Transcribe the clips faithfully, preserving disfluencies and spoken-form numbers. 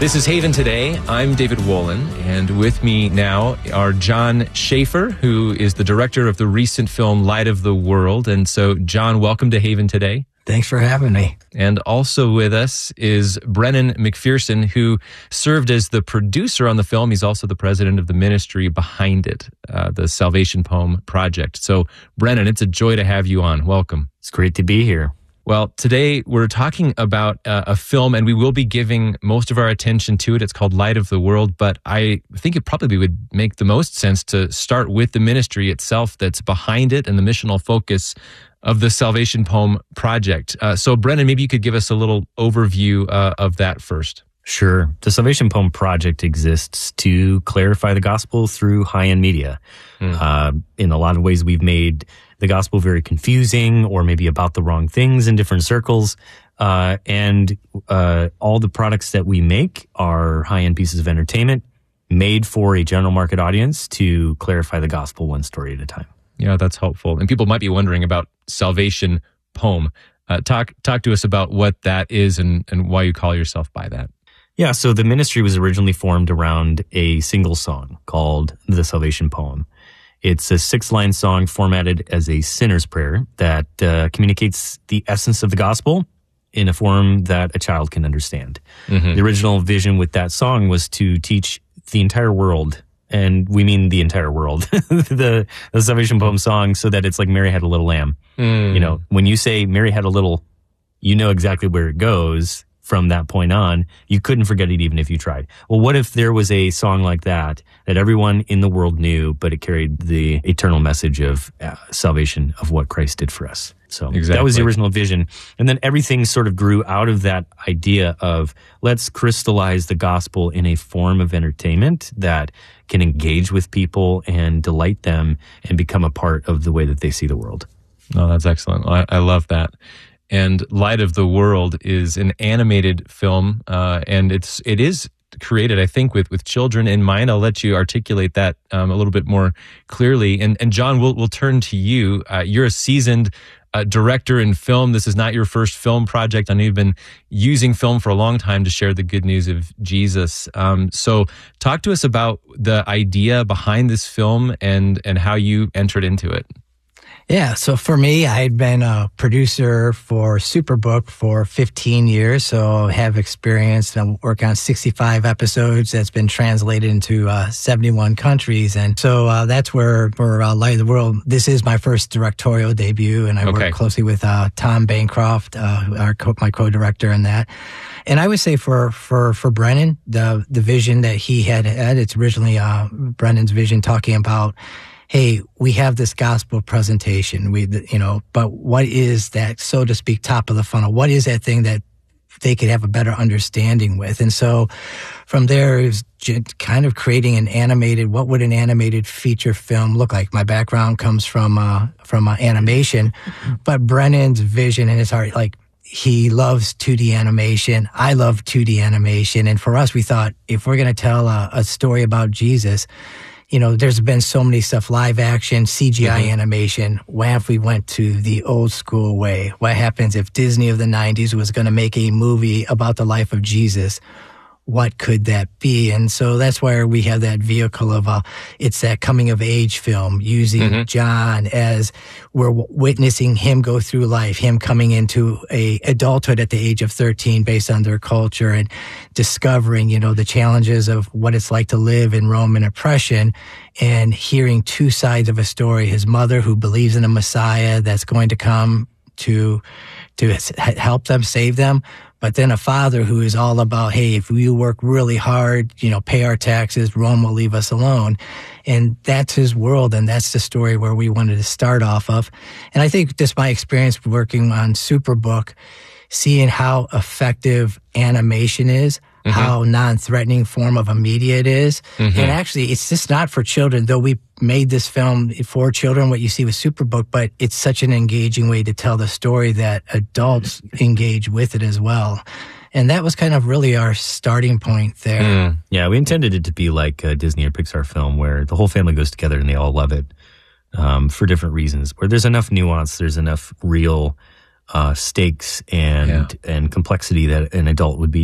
This is Haven Today. I'm David Wolin, and with me now are John Schaefer, who is the director of the recent film Light of the World. And so, John, welcome to Haven Today. Thanks for having me. And also with us is Brennan McPherson, who served as the producer on the film. He's also the president of the ministry behind it, uh, the Salvation Poem Project. So, Brennan, it's a joy to have you on. Welcome. It's great to be here. Well, today we're talking about uh, a film, and we will be giving most of our attention to it. It's called Light of the World, but I think it probably would make the most sense to start with the ministry itself that's behind it and the missional focus of the Salvation Poem Project. Uh, so, Brennan, maybe you could give us a little overview uh, of that first. Sure. The Salvation Poem Project exists to clarify the gospel through high-end media. Mm. Uh, in a lot of ways, we've made the gospel very confusing or maybe about the wrong things in different circles. Uh, and uh, all the products that we make are high-end pieces of entertainment made for a general market audience to clarify the gospel one story at a time. Yeah, that's helpful. And people might be wondering about Salvation Poem. Uh, talk talk to us about what that is and, and why you call yourself by that. Yeah, so the ministry was originally formed around a single song called the Salvation Poem. It's a six-line song formatted as a sinner's prayer that uh, communicates the essence of the gospel in a form that a child can understand. Mm-hmm. The original vision with that song was to teach the entire world, and we mean the entire world, the, the Salvation Poem song, so that it's like Mary Had a Little Lamb. Mm. You know, when you say Mary had a little, you know exactly where it goes. From that point on, you couldn't forget it even if you tried. Well, what if there was a song like that that everyone in the world knew, but it carried the eternal message of uh, salvation, of what Christ did for us? So exactly. That was the original vision. And then everything sort of grew out of that idea of let's crystallize the gospel in a form of entertainment that can engage with people and delight them and become a part of the way that they see the world. Oh, that's excellent. I, I love that. And Light of the World is an animated film, uh, and it's it is created, I think, with, with children in mind. I'll let you articulate that um, a little bit more clearly. And and John, we'll we'll turn to you. Uh, you're a seasoned uh, director in film. This is not your first film project. I know you've been using film for a long time to share the good news of Jesus. Um, so, talk to us about the idea behind this film and and how you entered into it. Yeah, so for me, I had been a producer for Superbook for fifteen years, so I have experience and work on sixty-five episodes that's been translated into uh, seventy-one countries. And so uh, that's where, for uh, Light of the World, this is my first directorial debut, and I okay. work closely with uh, Tom Bancroft, uh, our co- my co-director in that. And I would say for, for, for Brennan, the, the vision that he had had, it's originally uh, Brennan's vision talking about, hey, we have this gospel presentation, we, you know, but what is that, so to speak, top of the funnel? What is that thing that they could have a better understanding with? And so from there, it was kind of creating an animated, what would an animated feature film look like? My background comes from, uh, from uh, animation, but Brennan's vision and his heart, like, he loves two D animation. I love two D animation. And for us, we thought, if we're going to tell a, a story about Jesus, you know, there's been so many stuff, live action, C G I mm-hmm. animation. What if we went to the old school way? What happens if Disney of the nineties was going to make a movie about the life of Jesus? What could that be? And so that's where we have that vehicle of, uh, it's that coming of age film using mm-hmm. John as we're witnessing him go through life, him coming into a adulthood at the age of thirteen based on their culture and discovering, you know, the challenges of what it's like to live in Roman oppression and hearing two sides of a story. His mother who believes in a Messiah that's going to come to, to help them, save them. But then a father who is all about, hey, if we work really hard, you know, pay our taxes, Rome will leave us alone. And that's his world, and that's the story where we wanted to start off of. And I think just my experience working on Superbook, seeing how effective animation is, mm-hmm. how non-threatening form of a media it is. Mm-hmm. And actually, it's just not for children, though we made this film for children, what you see with Superbook, but it's such an engaging way to tell the story that adults engage with it as well. And that was kind of really our starting point there. Mm. Yeah, we intended it to be like a Disney or Pixar film where the whole family goes together and they all love it um, for different reasons, where there's enough nuance, there's enough real uh, stakes and yeah. and complexity that an adult would be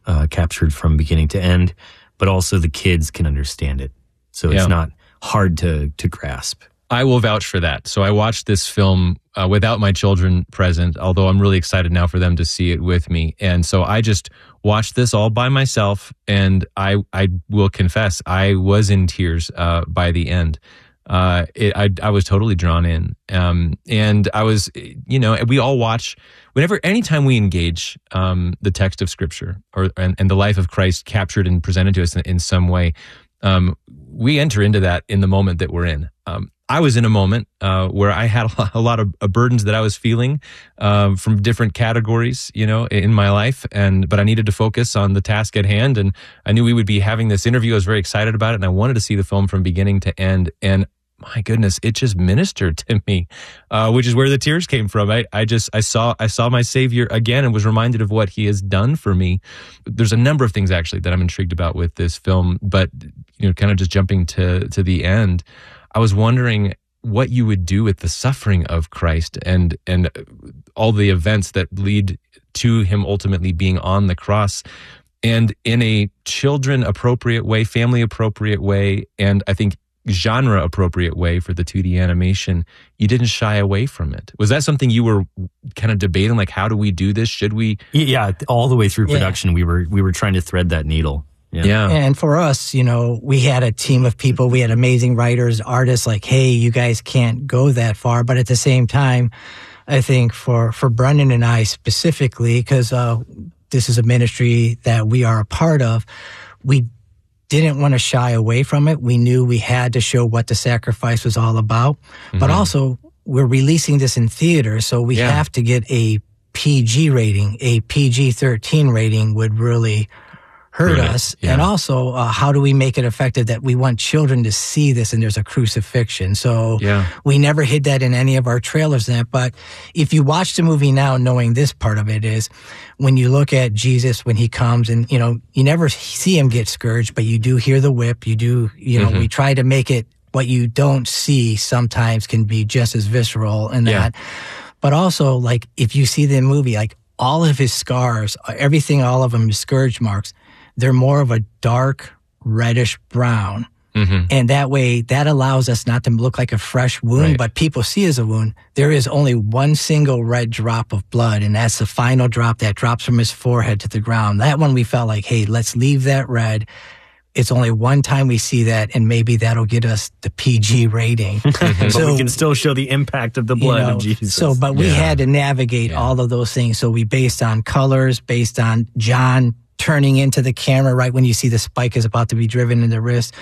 uh, captured from beginning to end, but also the kids can understand it. So it's Yeah. not hard to to grasp. I will vouch for that. So I watched this film uh, without my children present, although I'm really excited now for them to see it with me. And so I just watched this all by myself, and I I will confess I was in tears uh, by the end. Uh, it, I I was totally drawn in, um, and I was, you know, we all watch whenever, anytime we engage um, the text of Scripture or and, and the life of Christ captured and presented to us in, in some way. Um, we enter into that in the moment that we're in. Um, I was in a moment uh, where I had a lot, a lot of uh, burdens that I was feeling um, from different categories, you know, in my life, and but I needed to focus on the task at hand. And I knew we would be having this interview. I was very excited about it, and I wanted to see the film from beginning to end. And my goodness, it just ministered to me, uh, which is where the tears came from. I, I just I saw I saw my Savior again and was reminded of what He has done for me. There's a number of things actually that I'm intrigued about with this film, but you know, kind of just jumping to to the end, I was wondering what you would do with the suffering of Christ and and all the events that lead to Him ultimately being on the cross, and in a children appropriate way, family appropriate way, and I think genre appropriate way for the two D animation. You didn't shy away from it. Was that something you were kind of debating, like, how do we do this? Should we? Yeah, all the way through Yeah. production, we were we were trying to thread that needle. Yeah. Yeah. And for us, you know, we had a team of people. We had amazing writers, artists like, hey, you guys can't go that far. But at the same time, I think for, for Brendan and I specifically, because uh, this is a ministry that we are a part of, we didn't want to shy away from it. We knew we had to show what the sacrifice was all about. Mm-hmm. But also, we're releasing this in theater, so we Yeah. have to get a P G rating. A P G thirteen rating would really hurt Right. us. Yeah. And also, uh, how do we make it effective that we want children to see this and there's a crucifixion? So Yeah. we never hid that in any of our trailers. In it. But if you watch the movie now, knowing this part of it is when you look at Jesus, when He comes and, you know, you never see Him get scourged, but you do hear the whip. You do, you know, Mhm. we try to make it what you don't see sometimes can be just as visceral in Yeah. that. But also, like, if you see the movie, like all of His scars, everything, all of them, His scourge marks, they're more of a dark reddish brown. Mm-hmm. And that way, that allows us not to look like a fresh wound, Right. but people see as a wound. There is only one single red drop of blood, and that's the final drop that drops from His forehead to the ground. That one we felt like, hey, let's leave that red. It's only one time we see that, and maybe that'll get us the P G rating. But we can still show the impact of the blood you know, of Jesus. So, but we Yeah. had to navigate Yeah. all of those things. So we based on colors, based on John turning into the camera right when you see the spike is about to be driven in the wrist.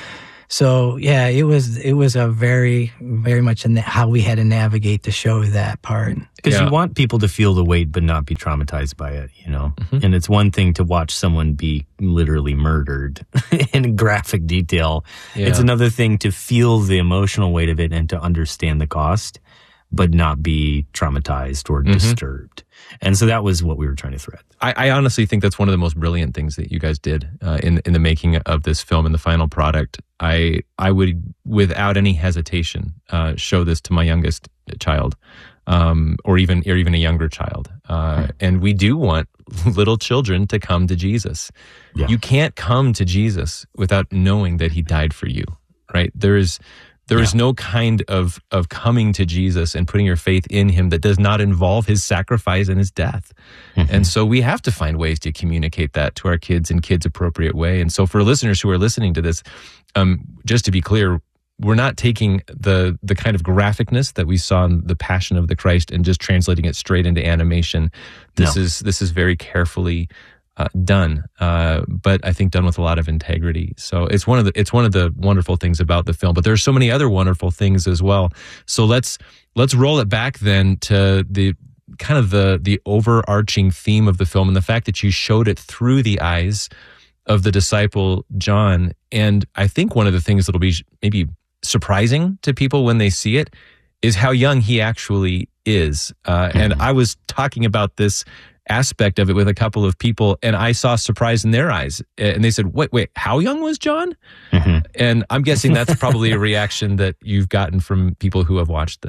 So yeah, it was it was a very very much in how we had to navigate to show that part. Because Yeah. you want people to feel the weight but not be traumatized by it, you know? Mhm. And it's one thing to watch someone be literally murdered in graphic detail. Yeah. It's another thing to feel the emotional weight of it and to understand the cost, but not be traumatized or Mhm. disturbed. And so that was what we were trying to thread. I, I honestly think that's one of the most brilliant things that you guys did uh, in in the making of this film and the final product. I I would, without any hesitation, uh, show this to my youngest child, um, or even or even a younger child. Uh, and we do want little children to come to Jesus. Yeah. You can't come to Jesus without knowing that He died for you, right? There is. There is no kind of, of coming to Jesus and putting your faith in Him that does not involve His sacrifice and His death. Mm-hmm. And so we have to find ways to communicate that to our kids in kids appropriate way. And so for listeners who are listening to this, um, just to be clear, we're not taking the the kind of graphicness that we saw in the Passion of the Christ and just translating it straight into animation. This No. is this is very carefully Uh, done, uh, but I think done with a lot of integrity. So it's one of the it's one of the wonderful things about the film. But there's so many other wonderful things as well. So let's let's roll it back then to the kind of the the overarching theme of the film and the fact that you showed it through the eyes of the disciple John. And I think one of the things that'll be maybe surprising to people when they see it is how young he actually is. Uh, mm-hmm. And I was talking about this aspect of it with a couple of people, and I saw surprise in their eyes. And they said, wait, wait, how young was John? Mm-hmm. And I'm guessing that's probably a reaction that you've gotten from people who have watched this.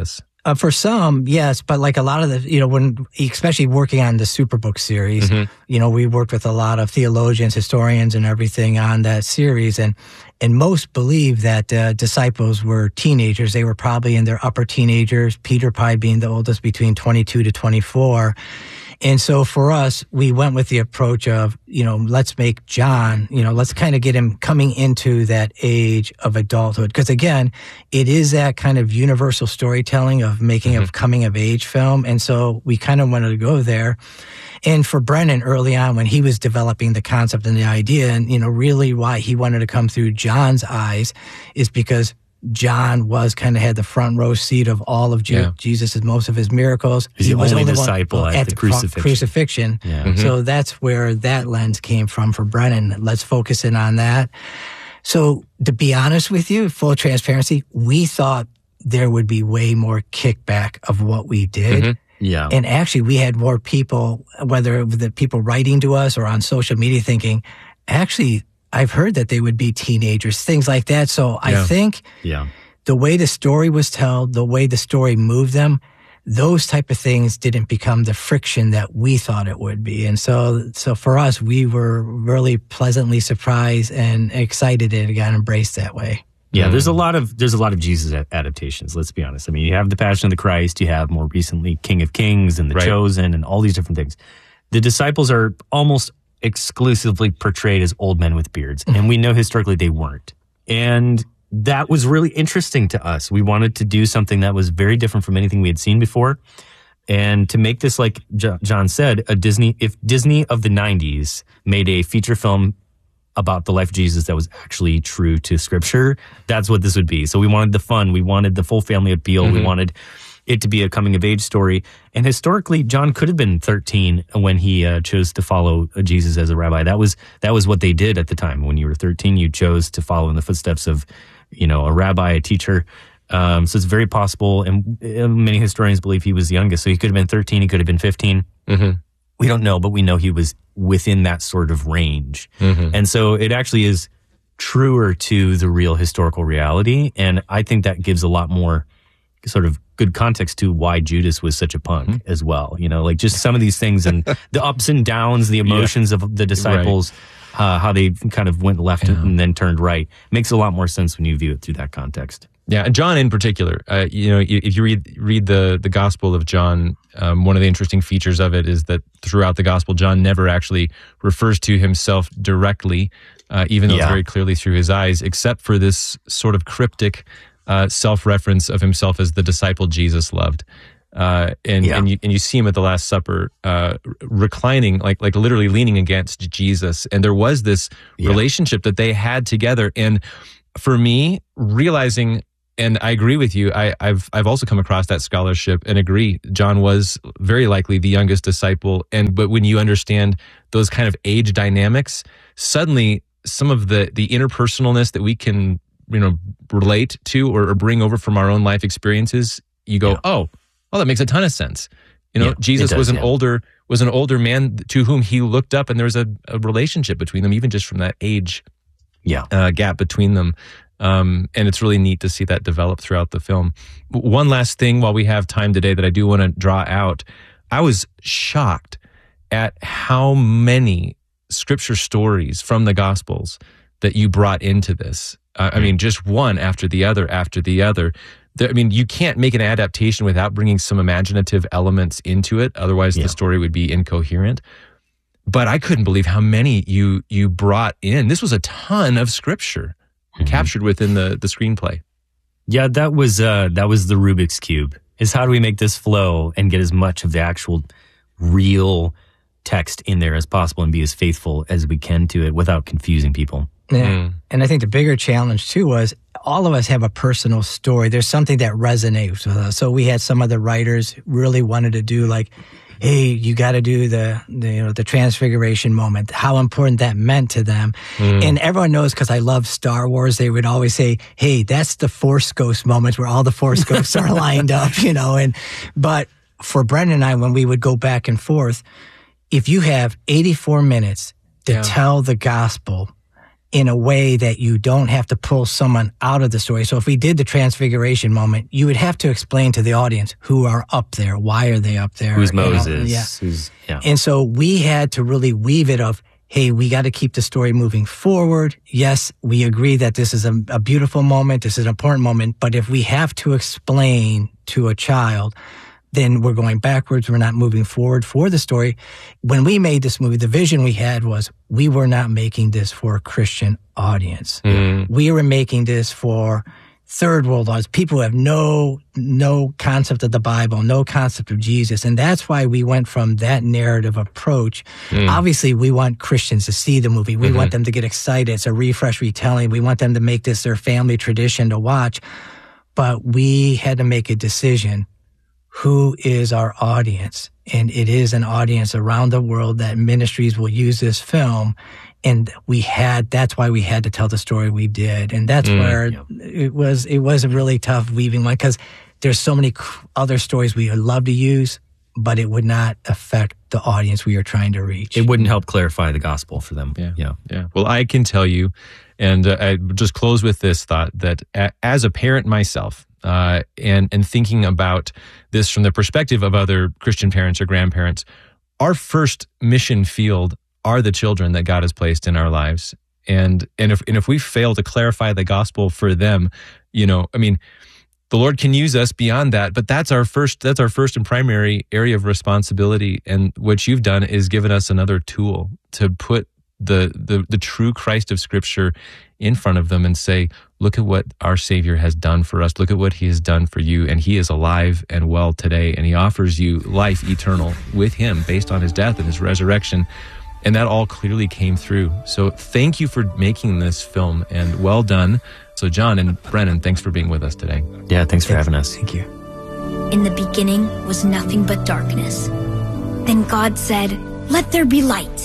Uh, for some, yes, but like a lot of the, you know, when, especially working on the Superbook series, mm-hmm. you know, we worked with a lot of theologians, historians, and everything on that series, and and most believe that uh, disciples were teenagers. They were probably in their upper teenagers, Peter probably being the oldest, between twenty-two to twenty-four. And so for us, we went with the approach of, you know, let's make John, you know, let's kind of get him coming into that age of adulthood. Because again, it is that kind of universal storytelling of making mm-hmm. a coming of age film. And so we kind of wanted to go there. And for Brennan early on, when he was developing the concept and the idea, and, you know, really why he wanted to come through John's eyes is because John was kind of had the front row seat of all of Je- yeah. Jesus' most of his miracles. He's he the was only only disciple at, at the, the crucifixion. crucifixion. Yeah. Mm-hmm. So that's where that lens came from for Brennan. Let's focus in on that. So to be honest with you, full transparency, we thought there would be way more kickback of what we did. Mm-hmm. Yeah. And actually we had more people, whether the people writing to us or on social media, thinking, actually, I've heard that they would be teenagers, things like that. So yeah. I think yeah. the way the story was told, the way the story moved them, those type of things didn't become the friction that we thought it would be. And so, so for us, we were really pleasantly surprised and excited it got embraced that way. Yeah, there's a lot of there's a lot of Jesus adaptations. Let's be honest. I mean, you have the Passion of the Christ, you have more recently King of Kings and The right. Chosen, and all these different things. The disciples are almost exclusively portrayed as old men with beards, and we know historically they weren't. And that was really interesting to us. We wanted to do something that was very different from anything we had seen before, and to make this, like John said, a Disney. If Disney of the nineties made a feature film about the life of Jesus that was actually true to Scripture, that's what this would be. So we wanted the fun, we wanted the full family appeal, mm-hmm. we wanted it to be a coming-of-age story. And historically, John could have been thirteen when he uh, chose to follow Jesus as a rabbi. That was that was what they did at the time. When you were thirteen, you chose to follow in the footsteps of, you know, a rabbi, a teacher. Um, so it's very possible, and many historians believe he was the youngest. So he could have been thirteen, he could have been fifteen. Mm-hmm. We don't know, but we know he was within that sort of range. Mm-hmm. And so it actually is truer to the real historical reality. And I think that gives a lot more sort of good context to why Judas was such a punk mm-hmm. as well. You know, like just some of these things and the ups and downs, the emotions yeah. of the disciples, right. uh, how they kind of went left yeah. and then turned right. Makes a lot more sense when you view it through that context. Yeah, and John in particular, uh, you know, if you read read the the Gospel of John, um, one of the interesting features of it is that throughout the Gospel, John never actually refers to himself directly, uh, even though yeah. it's very clearly through his eyes, except for this sort of cryptic uh, self-reference of himself as the disciple Jesus loved. Uh, and, yeah. and, you, and you see him at the Last Supper uh, reclining, like like literally leaning against Jesus. And there was this yeah. relationship that they had together. And for me, realizing... And I agree with you. I, I've I've also come across that scholarship and agree. John was very likely the youngest disciple. And but when you understand those kind of age dynamics, suddenly some of the the interpersonalness that we can, you know, relate to or, or bring over from our own life experiences, you go, yeah. oh, well, that makes a ton of sense. You know, yeah, Jesus does, was an yeah. older was an older man to whom he looked up, and there was a, a relationship between them, even just from that age yeah. uh, gap between them. Um, and it's really neat to see that develop throughout the film. One last thing while we have time today that I do want to draw out. I was shocked at how many scripture stories from the Gospels that you brought into this. Uh, I mean, just one after the other after the other. There, I mean, you can't make an adaptation without bringing some imaginative elements into it. Otherwise, yeah. the story would be incoherent. But I couldn't believe how many you you brought in. This was a ton of scripture. Mm-hmm. captured within the, the screenplay. Yeah, that was uh, that was the Rubik's Cube, is how do we make this flow and get as much of the actual real text in there as possible and be as faithful as we can to it without confusing people. Yeah. Mm. And I think the bigger challenge too was all of us have a personal story. There's something that resonates with us. So we had some of the writers really wanted to do like, hey, you got to do the, the you know the transfiguration moment, how important that meant to them. Mm. And everyone knows, because I love Star Wars, they would always say, hey, that's the Force Ghost moment where all the Force Ghosts are lined up, you know. And but for Brendan and I, when we would go back and forth, if you have eighty-four minutes to yeah. tell the gospel in a way that you don't have to pull someone out of the story. So if we did the transfiguration moment, you would have to explain to the audience who are up there, why are they up there? Who's you know? Moses? Yeah. Who's, yeah. And so we had to really weave it of, hey, we got to keep the story moving forward. Yes, we agree that this is a, a beautiful moment. This is an important moment. But if we have to explain to a child, then we're going backwards. We're not moving forward for the story. When we made this movie, the vision we had was we were not making this for a Christian audience. Mm. We were making this for third world audience, people who have no, no concept of the Bible, no concept of Jesus. And that's why we went from that narrative approach. Mm. Obviously, we want Christians to see the movie. We mm-hmm. want them to get excited. It's a refresh retelling. We want them to make this their family tradition to watch. But we had to make a decision. Who is our audience? And it is an audience around the world that ministries will use this film. And we had, that's why we had to tell the story we did. And that's mm, where yeah. it was, it was a really tough weaving one, because there's so many other stories we would love to use, but it would not affect the audience we are trying to reach. It wouldn't help clarify the gospel for them. Yeah. Yeah. Yeah. Well, I can tell you, and uh, I just close with this thought that a, as a parent myself, uh, and, and thinking about this from the perspective of other Christian parents or grandparents, our first mission field are the children that God has placed in our lives. And, and if, and if we fail to clarify the gospel for them, you know, I mean, the Lord can use us beyond that, but that's our first, that's our first and primary area of responsibility. And what you've done is given us another tool to put the, the, the true Christ of Scripture in front of them and say, look at what our Savior has done for us. Look at what he has done for you. And he is alive and well today. And he offers you life eternal with him based on his death and his resurrection. And that all clearly came through. So thank you for making this film, and well done. So John and Brennan, thanks for being with us today. Yeah, thanks for having us. Thank you. In the beginning was nothing but darkness. Then God said, "Let there be light."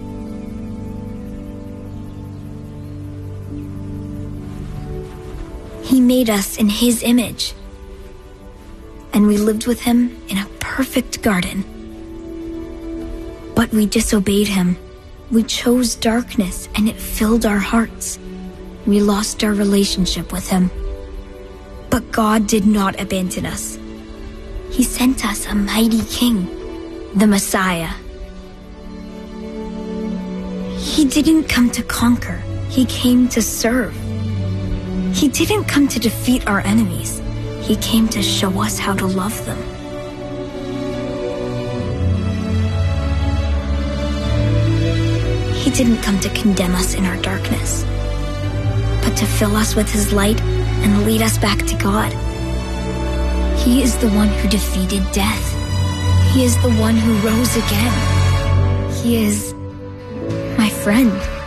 He made us in his image, and we lived with him in a perfect garden. But we disobeyed him. We chose darkness, and it filled our hearts. We lost our relationship with him. But God did not abandon us. He sent us a mighty king, the Messiah. He didn't come to conquer. He came to serve. He didn't come to defeat our enemies. He came to show us how to love them. He didn't come to condemn us in our darkness, but to fill us with his light and lead us back to God. He is the one who defeated death. He is the one who rose again. He is my friend.